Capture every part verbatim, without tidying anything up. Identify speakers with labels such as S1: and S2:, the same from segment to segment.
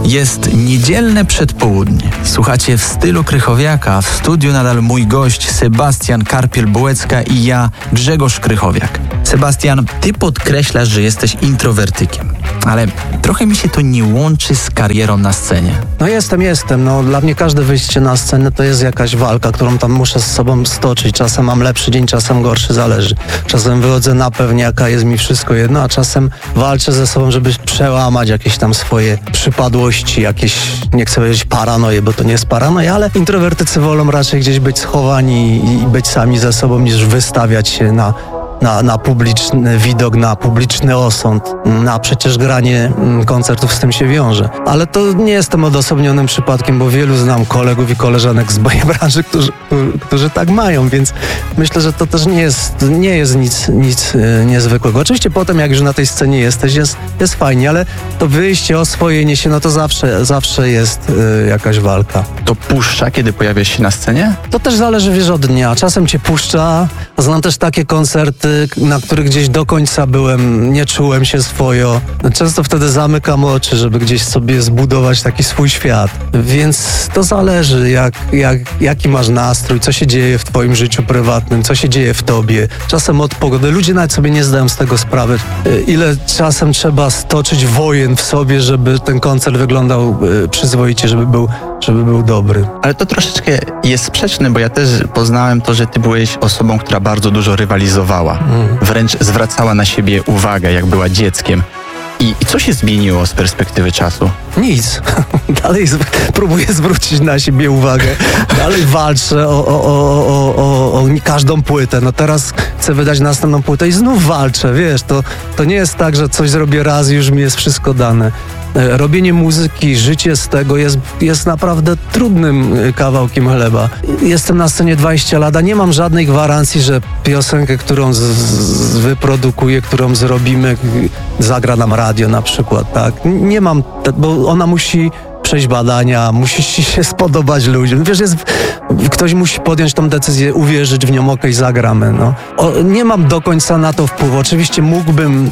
S1: Jest niedzielne przedpołudnie. Słuchacie w stylu Krychowiaka. W studiu nadal mój gość Sebastian Karpiel-Bułecka i ja, Grzegorz Krychowiak. Sebastian, ty podkreślasz, że jesteś introwertykiem, ale trochę mi się to nie łączy z karierą na scenie.
S2: No jestem, jestem. No, dla mnie każde wyjście na scenę to jest jakaś walka, którą tam muszę z sobą stoczyć. Czasem mam lepszy dzień, czasem gorszy, zależy. Czasem wychodzę na pewniaka, jest mi wszystko jedno, a czasem walczę ze sobą, żeby przełamać jakieś tam swoje przypadłości, jakieś, nie chcę powiedzieć paranoje, bo to nie jest paranoja, ale introwertycy wolą raczej gdzieś być schowani i być sami ze sobą, niż wystawiać się na Na, na publiczny widok, na publiczny osąd, na przecież granie koncertów z tym się wiąże. Ale to nie jestem odosobnionym przypadkiem, bo wielu znam kolegów i koleżanek z mojej branży, którzy, którzy tak mają, więc myślę, że to też nie jest, nie jest nic, nic niezwykłego. Oczywiście potem, jak już na tej scenie jesteś, jest, jest fajnie, ale to wyjście, oswojenie się, no to zawsze, zawsze jest y, jakaś walka.
S1: To puszcza, kiedy pojawiasz się na scenie?
S2: To też zależy, wiesz, od dnia. Czasem cię puszcza. Znam też takie koncerty, na których gdzieś do końca byłem, nie czułem się swojo. Często wtedy zamykam oczy, żeby gdzieś sobie zbudować taki swój świat. Więc to zależy, jak, jak, jaki masz nastrój, co się dzieje w twoim życiu prywatnym, co się dzieje w tobie. Czasem od pogody. Ludzie nawet sobie nie zdają z tego sprawy, ile czasem trzeba stoczyć wojen w sobie, żeby ten koncert wyglądał przyzwoicie, żeby był, żeby był dobry.
S1: Ale to troszeczkę jest sprzeczne, bo ja też poznałem to, że ty byłeś osobą, która bardzo dużo rywalizowała. Mm. Wręcz zwracała na siebie uwagę, jak była dzieckiem. I, I co się zmieniło z perspektywy czasu?
S2: Nic. Dalej z, próbuję zwrócić na siebie uwagę. Dalej walczę o, o, o, o, o, o każdą płytę. No teraz chcę wydać następną płytę i znów walczę, wiesz. To, to nie jest tak, że coś zrobię raz i już mi jest wszystko dane. Robienie muzyki, życie z tego jest, jest naprawdę trudnym kawałkiem chleba. Jestem na scenie dwadzieścia lat, a nie mam żadnej gwarancji, że piosenkę, którą z, z, wyprodukuję, którą zrobimy, zagra nam radio na przykład, tak? Nie mam, bo ona musi przejść badania, musi się spodobać ludziom. Wiesz, jest, ktoś musi podjąć tą decyzję, uwierzyć w nią, okej, zagramy. No. O, nie mam do końca na to wpływu. Oczywiście mógłbym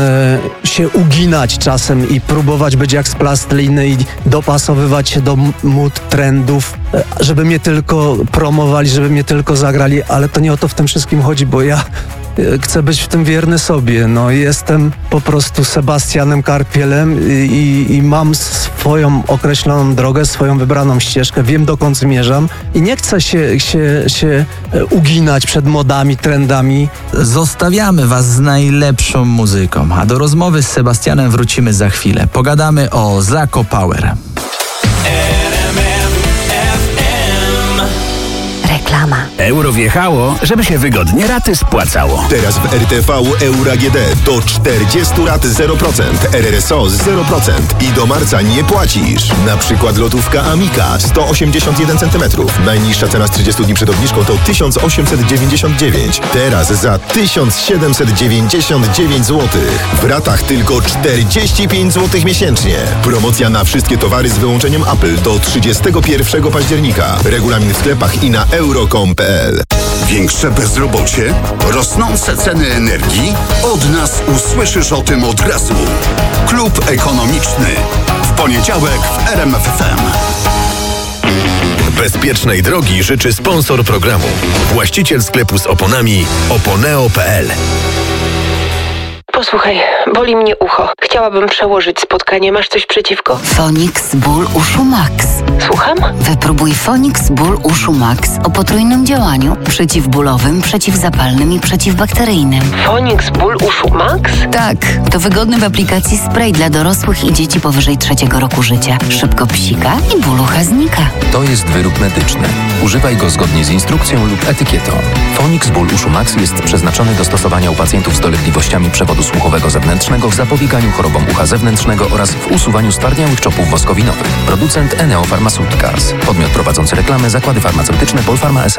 S2: e, się uginać czasem i próbować być jak z plasteliny i dopasowywać się do mód, trendów, e, żeby mnie tylko promowali, żeby mnie tylko zagrali, ale to nie o to w tym wszystkim chodzi, bo ja chcę być w tym wierny sobie. No, jestem po prostu Sebastianem Karpielem i, i mam swoją określoną drogę, swoją wybraną ścieżkę. Wiem, dokąd zmierzam i nie chcę się, się, się uginać przed modami, trendami. Zostawiamy was z najlepszą muzyką, a do rozmowy z Sebastianem wrócimy za chwilę. Pogadamy o Zako Power.
S3: Reklama.
S4: Euro wjechało, żeby się wygodnie raty spłacało.
S5: Teraz w R T V Euro A G D do czterdzieści rat zero procent, R R S O zero procent i do marca nie płacisz. Na przykład lotówka Amica sto osiemdziesiąt jeden centymetrów. Najniższa cena z trzydziestu dni przed obniżką to tysiąc osiemset dziewięćdziesiąt dziewięć. Teraz za tysiąc siedemset dziewięćdziesiąt dziewięć złotych. W ratach tylko czterdzieści pięć złotych miesięcznie. Promocja na wszystkie towary z wyłączeniem Apple do trzydziestego pierwszego października. Regulamin w sklepach i na euro kropka com kropka p l.
S6: Większe bezrobocie? Rosnące ceny energii? Od nas usłyszysz o tym od razu. Klub Ekonomiczny. W poniedziałek w R M F F M.
S5: Bezpiecznej drogi życzy sponsor programu. Właściciel sklepu z oponami oponeo kropka p l.
S7: Posłuchaj, boli mnie ucho. Chciałabym przełożyć spotkanie. Masz coś przeciwko?
S3: Fonix Ból Uszu Max.
S7: Słucham?
S3: Wypróbuj Fonix Ból Uszu Max o potrójnym działaniu. Przeciwbólowym, przeciwzapalnym i przeciwbakteryjnym.
S7: Fonix Ból Uszu Max?
S3: Tak, to wygodny w aplikacji spray dla dorosłych i dzieci powyżej trzeciego roku życia. Szybko psika i ból ucha znika.
S8: To jest wyrób medyczny. Używaj go zgodnie z instrukcją lub etykietą. Fonix Ból Uszu Max jest przeznaczony do stosowania u pacjentów z dolegliwościami przewodu słuchowego zewnętrznego w zapobieganiu chorobom ucha zewnętrznego oraz w usuwaniu stwardniałych czopów woskowinowych. Producent Eneo Pharmaceuticals. Podmiot prowadzący reklamę Zakłady Farmaceutyczne Polpharma S A.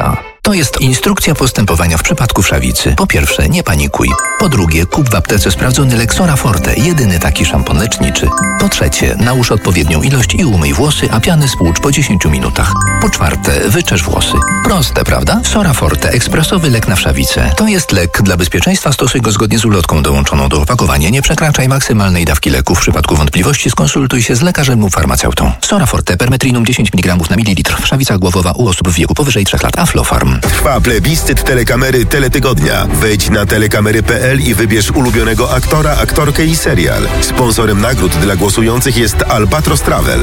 S9: To jest instrukcja postępowania w przypadku wszawicy. Po pierwsze, nie panikuj. Po drugie, kup w aptece sprawdzony Lexora Forte, jedyny taki szampon leczniczy. Po trzecie, nałóż odpowiednią ilość i umyj włosy, a piany spłucz po dziesięciu minutach. Po czwarte, wyczesz włosy. Proste, prawda? Sora Forte, ekspresowy lek na wszawicę. To jest lek. Dla bezpieczeństwa stosuj go zgodnie z ulotką dołączoną do opakowania. Nie przekraczaj maksymalnej dawki leku. W przypadku wątpliwości skonsultuj się z lekarzem lub farmaceutą. Sora Forte, permetrinum dziesięć miligramów na mililitr. Wszawica głowowa u osób w wieku powyżej trzech lat. Aflofarm.
S5: Trwa plebiscyt telekamery Teletygodnia. Wejdź na telekamery kropka p l i wybierz ulubionego aktora, aktorkę i serial. Sponsorem nagród dla głosujących jest Albatros Travel.